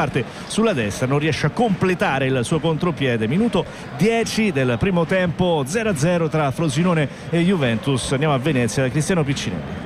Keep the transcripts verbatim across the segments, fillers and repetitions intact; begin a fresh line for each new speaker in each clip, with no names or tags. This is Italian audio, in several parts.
parte sulla destra, non riesce a completare il suo contropiede. Minuto dieci del primo tempo, zero a zero tra Frosinone e Juventus. Andiamo a Venezia da Cristiano Piccinelli.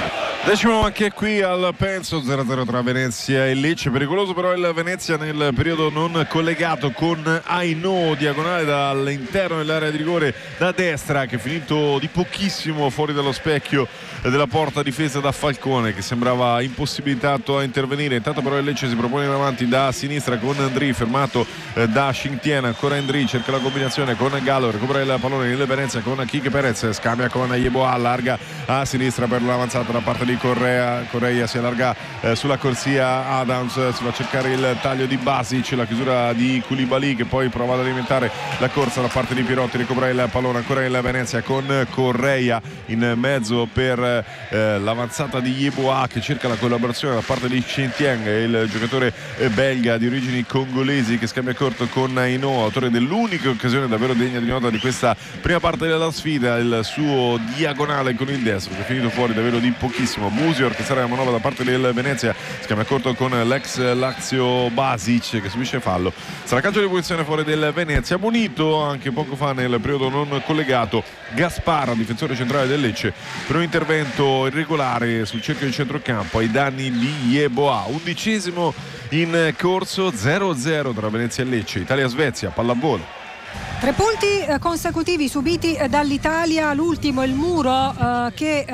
Decimo anche qui al Penso, zero a zero tra Venezia e Lecce. Pericoloso però il Venezia nel periodo non collegato con Aino, diagonale dall'interno dell'area di rigore da destra, che è finito di pochissimo fuori dallo specchio della porta difesa da Falcone, che sembrava impossibilitato a intervenire. Intanto però il Lecce si propone in avanti da sinistra con Andri, fermato da Scintiena. Ancora Andri, cerca la combinazione con Gallo, recupera il pallone nel Venezia con Kike Perez, scambia con Yeboah, allarga a sinistra per l'avanzata da parte di Correa. Correa si allarga eh, sulla corsia. Adams si va a cercare il taglio di Basic, la chiusura di Koulibaly, che poi prova ad alimentare la corsa da parte di Pirotti. Recupera il pallone ancora il Venezia con Correa in mezzo per eh, l'avanzata di Yeboah, che cerca la collaborazione da parte di Shintiang, il giocatore eh, belga di origini congolesi, che scambia corto con Aino, autore dell'unica occasione davvero degna di nota di questa prima parte della sfida, il suo diagonale con il destro, che è finito fuori davvero di pochissimo. Busior che sarà la manovra da parte del Venezia, scambia corto con l'ex Lazio Basic, che subisce fallo. Sarà calcio di punizione fuori del Venezia. Bonito anche poco fa nel periodo non collegato Gaspara, difensore centrale del Lecce, per un intervento irregolare sul cerchio di centrocampo ai danni di Yeboah. Undicesimo in corso, zero a zero tra Venezia e Lecce. Italia-Svezia, pallavolo.
Tre punti consecutivi subiti dall'Italia, l'ultimo il muro eh, che eh,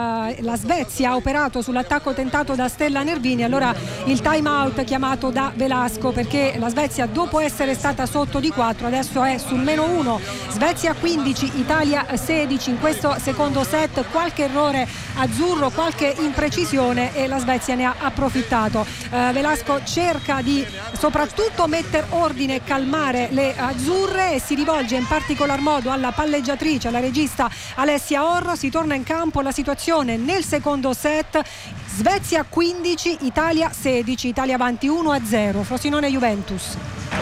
la Svezia ha operato sull'attacco tentato da Stella Nervini. Allora il time out chiamato da Velasco, perché la Svezia, dopo essere stata sotto di quattro, adesso è sul meno uno. Svezia quindici, Italia sedici in questo secondo set. Qualche errore azzurro, qualche imprecisione e la Svezia ne ha approfittato. eh, Velasco cerca di soprattutto mettere ordine e calmare le azzurre e si rivolge in particolar modo alla palleggiatrice, alla regista Alessia Orro. Si torna in campo, la situazione nel secondo set: Svezia quindici, Italia sedici, Italia avanti uno a zero. Frosinone Juventus.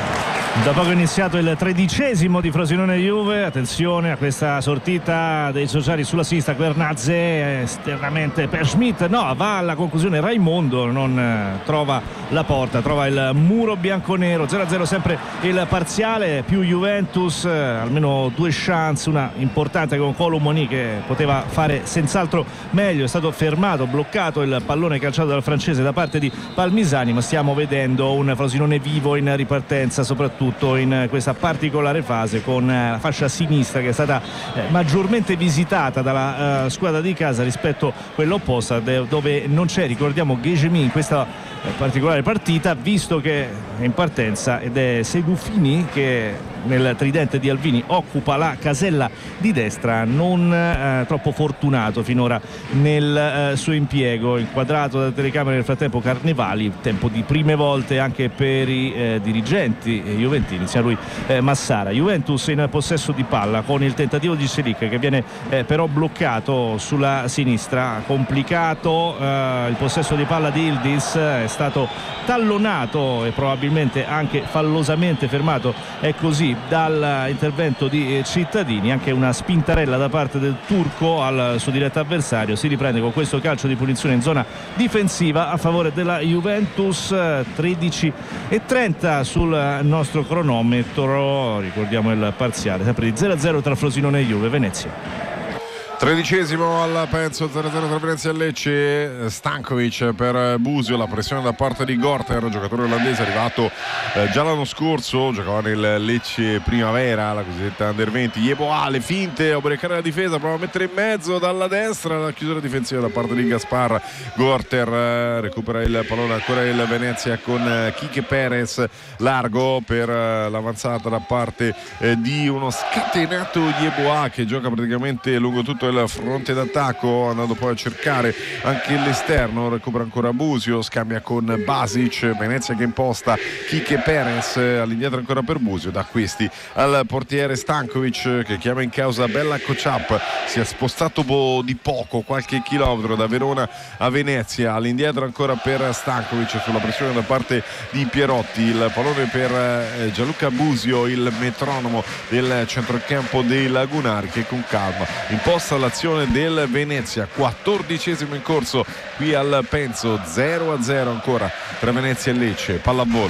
Da poco è iniziato il tredicesimo di Frosinone Juve. Attenzione a questa sortita dei sociali sulla sinistra. Guernazze esternamente per Schmidt, no, va alla conclusione Raimondo, non eh, trova la porta, trova il muro bianconero. Zero a zero sempre il parziale, più Juventus, eh, almeno due chance, una importante con Colomoni che poteva fare senz'altro meglio. È stato fermato, bloccato il pallone calciato dal francese da parte di Palmisani, ma stiamo vedendo un Frosinone vivo in ripartenza, soprattutto in questa particolare fase, con la fascia sinistra che è stata maggiormente visitata dalla uh, squadra di casa rispetto a quella opposta, dove non c'è, ricordiamo, Ghegemi in questa particolare partita, visto che è in partenza ed è Segufini che nel tridente di Alvini occupa la casella di destra, non eh, troppo fortunato finora nel eh, suo impiego. Inquadrato da telecamere nel frattempo Carnevali, tempo di prime volte anche per i eh, dirigenti eh, juventini, sia lui eh, Massara. Juventus in possesso di palla con il tentativo di Selic, che viene eh, però bloccato sulla sinistra. Complicato eh, il possesso di palla di Yildiz, è stato tallonato e probabilmente anche fallosamente fermato, è così, dall'intervento di Cittadini. Anche una spintarella da parte del turco al suo diretto avversario. Si riprende con questo calcio di punizione in zona difensiva a favore della Juventus. Tredici e trenta sul nostro cronometro, ricordiamo il parziale sempre di zero a zero tra Frosinone e Juve. Venezia.
Tredicesimo al Penso, zero a zero tra Venezia e Lecce. Stankovic per Busio, la pressione da parte di Gorter, giocatore olandese arrivato eh, già l'anno scorso, giocava nel Lecce Primavera, la cosiddetta Under venti. Yeboah, le finte, a breccare la difesa, prova a mettere in mezzo dalla destra, la chiusura difensiva da parte di Gaspar. Gorter eh, recupera il pallone, ancora il Venezia con eh, Kike Perez, largo per eh, l'avanzata da parte eh, di uno scatenato Yeboah, che gioca praticamente lungo tutto il fronte d'attacco, andando poi a cercare anche l'esterno. Recupera ancora Busio, scambia con Basic. Venezia che imposta Kike Perez, all'indietro ancora per Busio, da questi al portiere Stankovic, che chiama in causa Bella Kociap. Si è spostato di poco, qualche chilometro da Verona a Venezia. All'indietro ancora per Stankovic, sulla pressione da parte di Pierotti. Il pallone per Gianluca Busio, il metronomo del centrocampo dei Lagunari, che con calma imposta l'azione del Venezia. Quattordicesimo in corso qui al Penso, zero a zero ancora tra Venezia e Lecce. Pallavolo.